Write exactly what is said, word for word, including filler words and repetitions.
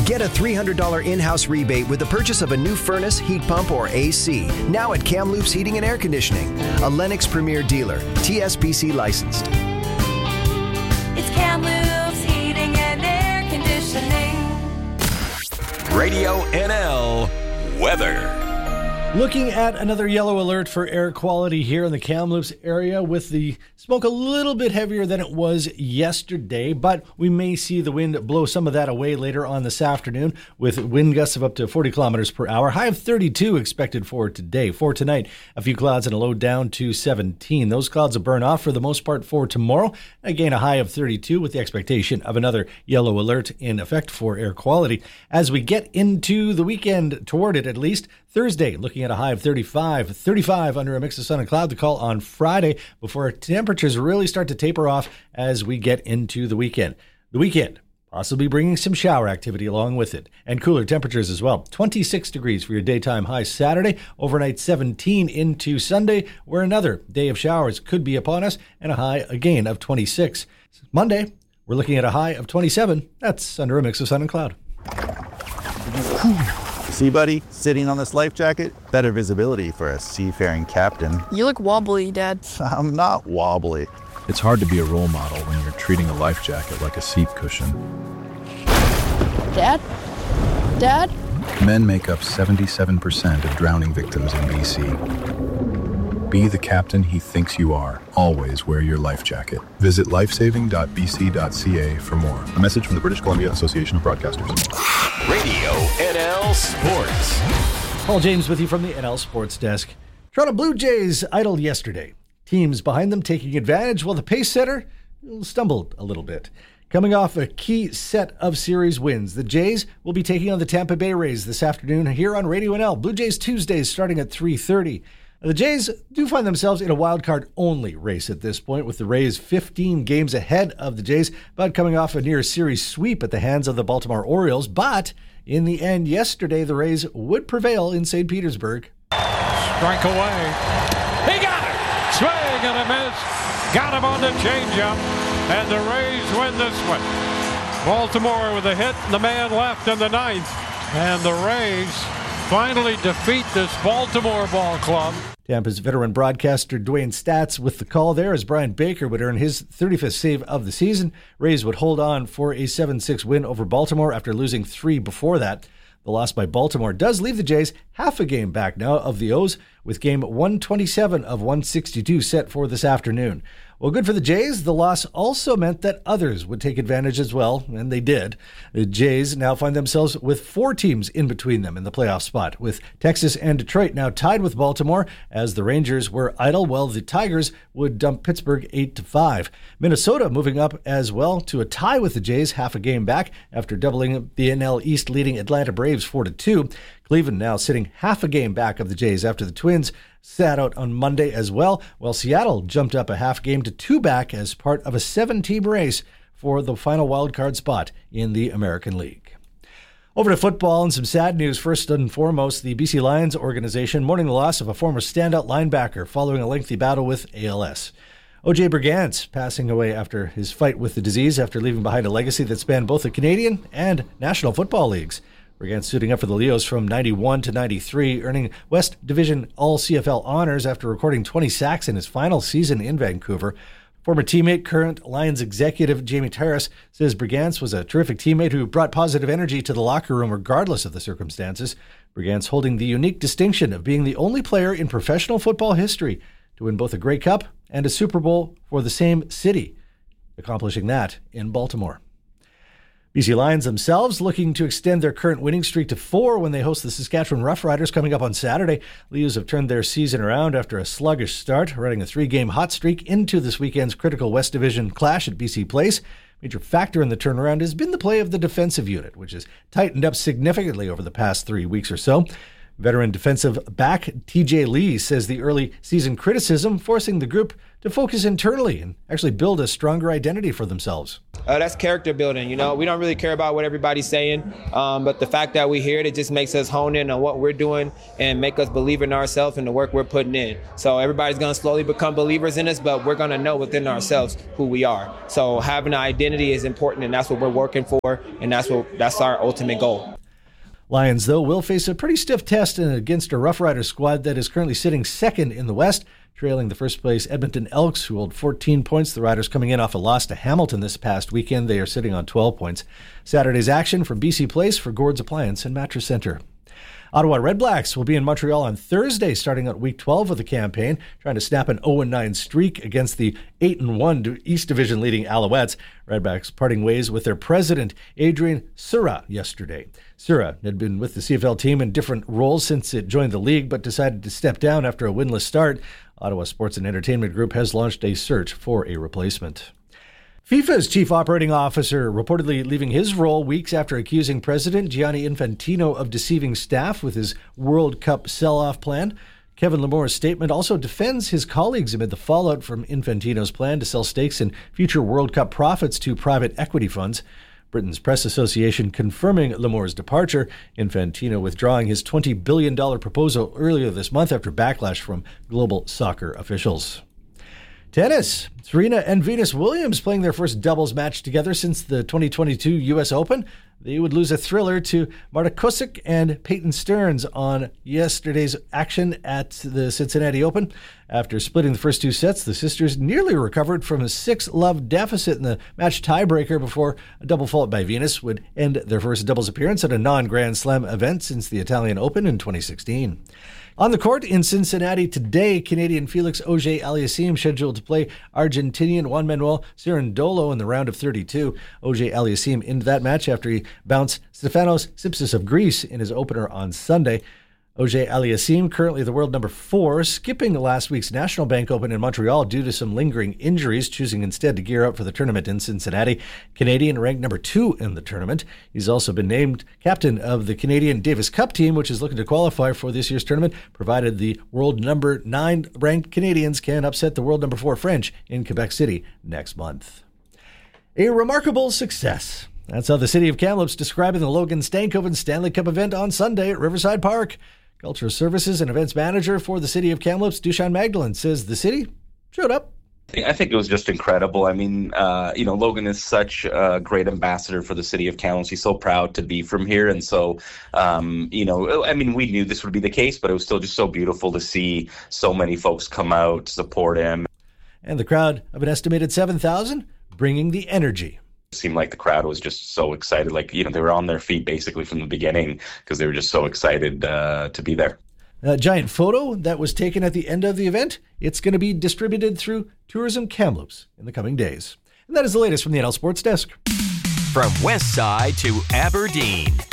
Get a three hundred dollars in-house rebate with the purchase of a new furnace, heat pump, or A C. Now at Kamloops Heating and Air Conditioning, a Lennox Premier dealer, T S P C licensed. It's Kamloops Heating and Air Conditioning. Radio N L weather. Looking at another yellow alert for air quality here in the Kamloops area, with the smoke a little bit heavier than it was yesterday, but we may see the wind blow some of that away later on this afternoon with wind gusts of up to forty kilometers per hour. High of thirty-two expected for today. For tonight, a few clouds and a low down to seventeen. Those clouds will burn off for the most part for tomorrow. Again, a high of thirty-two with the expectation of another yellow alert in effect for air quality. As we get into the weekend, toward it at least, Thursday, looking at a high of thirty-five. thirty-five under a mix of sun and cloud to call on Friday before temperatures really start to taper off as we get into the weekend. The weekend, possibly bringing some shower activity along with it, and cooler temperatures as well. twenty-six degrees for your daytime high Saturday, overnight seventeen into Sunday, where another day of showers could be upon us, and a high again of twenty-six. Monday, we're looking at a high of twenty-seven. That's under a mix of sun and cloud. See, buddy, sitting on this life jacket, better visibility for a seafaring captain. You look wobbly, Dad. I'm not wobbly. It's hard to be a role model when you're treating a life jacket like a seat cushion. Dad? Dad? Men make up seventy-seven percent of drowning victims in B C. Be the captain he thinks you are. Always wear your life jacket. Visit lifesaving dot b c dot c a for more. A message from the British Columbia Association of Broadcasters. Radio N L Sports. Paul James with you from the N L Sports Desk. Toronto Blue Jays idled yesterday. Teams behind them taking advantage while the pace setter stumbled a little bit. Coming off a key set of series wins, the Jays will be taking on the Tampa Bay Rays this afternoon here on Radio N L. Blue Jays Tuesdays starting at three thirty. The Jays do find themselves in a wildcard-only race at this point, with the Rays fifteen games ahead of the Jays, but coming off a near-series sweep at the hands of the Baltimore Orioles. But in the end, yesterday, the Rays would prevail in Saint Petersburg. Strike away. He got it! Swing and a miss. Got him on the changeup, and the Rays win this one. Baltimore with a hit, and the man left in the ninth, and the Rays finally defeat this Baltimore ball club. Tampa's veteran broadcaster Dwayne Statz with the call there as Brian Baker would earn his thirty-fifth save of the season. Rays would hold on for a seven six win over Baltimore after losing three before that. The loss by Baltimore does leave the Jays half a game back now of the O's, with game one twenty-seven of one sixty-two set for this afternoon. Well, good for the Jays. The loss also meant that others would take advantage as well, and they did. The Jays now find themselves with four teams in between them in the playoff spot, with Texas and Detroit now tied with Baltimore, as the Rangers were idle, while the Tigers would dump Pittsburgh eight to five. Minnesota moving up as well to a tie with the Jays, half a game back after doubling the N L East leading Atlanta Braves four to two. Cleveland now sitting half a game back of the Jays after the Twins sat out on Monday as well, while Seattle jumped up a half game to two back as part of a seven-team race for the final wildcard spot in the American League. Over to football and some sad news. First and foremost, the B C Lions organization mourning the loss of a former standout linebacker following a lengthy battle with A L S. O J Brigance passing away after his fight with the disease after leaving behind a legacy that spanned both the Canadian and National Football Leagues. Brigance suiting up for the Leos from ninety-one to ninety-three, earning West Division All-C F L honors after recording twenty sacks in his final season in Vancouver. Former teammate, current Lions executive Jamie Terrace says Brigance was a terrific teammate who brought positive energy to the locker room regardless of the circumstances. Brigance holding the unique distinction of being the only player in professional football history to win both a Grey Cup and a Super Bowl for the same city, accomplishing that in Baltimore. B C Lions themselves looking to extend their current winning streak to four when they host the Saskatchewan Roughriders coming up on Saturday. Leos have turned their season around after a sluggish start, running a three-game hot streak into this weekend's critical West Division clash at B C Place. Major factor in the turnaround has been the play of the defensive unit, which has tightened up significantly over the past three weeks or so. Veteran defensive back T J Lee says the early season criticism forcing the group to focus internally and actually build a stronger identity for themselves. Uh, that's character building. You know, we don't really care about what everybody's saying, um, but the fact that we hear it, it just makes us hone in on what we're doing and make us believe in ourselves and the work we're putting in. So everybody's going to slowly become believers in us, but we're going to know within ourselves who we are. So having an identity is important, and that's what we're working for, and that's what that's our ultimate goal. Lions, though, will face a pretty stiff test against a Rough Riders squad that is currently sitting second in the West, trailing the first-place Edmonton Elks, who hold fourteen points. The Riders coming in off a loss to Hamilton this past weekend. They are sitting on twelve points. Saturday's action from B C Place for Gord's Appliance and Mattress Center. Ottawa Redblacks will be in Montreal on Thursday, starting out Week twelve of the campaign, trying to snap an oh and nine streak against the eight and one East Division leading Alouettes. Redblacks parting ways with their president, Adrian Sura, yesterday. Sura had been with the C F L team in different roles since it joined the league, but decided to step down after a winless start. Ottawa Sports and Entertainment Group has launched a search for a replacement. FIFA's chief operating officer reportedly leaving his role weeks after accusing President Gianni Infantino of deceiving staff with his World Cup sell-off plan. Kevin Lamore's statement also defends his colleagues amid the fallout from Infantino's plan to sell stakes in future World Cup profits to private equity funds. Britain's Press Association confirming Lamore's departure, Infantino withdrawing his twenty billion dollars proposal earlier this month after backlash from global soccer officials. Tennis. Serena and Venus Williams playing their first doubles match together since the twenty twenty-two U S Open. They would lose a thriller to Marta Kusic and Peyton Stearns on yesterday's action at the Cincinnati Open. After splitting the first two sets, the sisters nearly recovered from a six-love deficit in the match tiebreaker before a double fault by Venus would end their first doubles appearance at a non-Grand Slam event since the Italian Open in twenty sixteen. On the court in Cincinnati today, Canadian Felix Auger-Aliassime scheduled to play Argentinian Juan Manuel Cerundolo in the round of thirty-two. Auger-Aliassime into that match after he bounced Stefanos Tsitsipas of Greece in his opener on Sunday. Auger-Aliassime, currently the world number four, skipping last week's National Bank Open in Montreal due to some lingering injuries, choosing instead to gear up for the tournament in Cincinnati. Canadian ranked number two in the tournament. He's also been named captain of the Canadian Davis Cup team, which is looking to qualify for this year's tournament, provided the world number nine ranked Canadians can upset the world number four French in Quebec City next month. A remarkable success. That's how the city of Kamloops describing the Logan Stankoven Stanley Cup event on Sunday at Riverside Park. Cultural Services and Events Manager for the City of Kamloops, Dushan Magdalene, says the city showed up. I think it was just incredible. I mean, uh, you know, Logan is such a great ambassador for the City of Kamloops. He's so proud to be from here. And so, um, you know, I mean, we knew this would be the case, but it was still just so beautiful to see so many folks come out to support him. And the crowd of an estimated seven thousand bringing the energy. It seemed like the crowd was just so excited. Like, you know, they were on their feet basically from the beginning because they were just so excited uh, to be there. A giant photo that was taken at the end of the event, it's going to be distributed through Tourism Kamloops in the coming days. And that is the latest from the N L Sports Desk. From West Side to Aberdeen,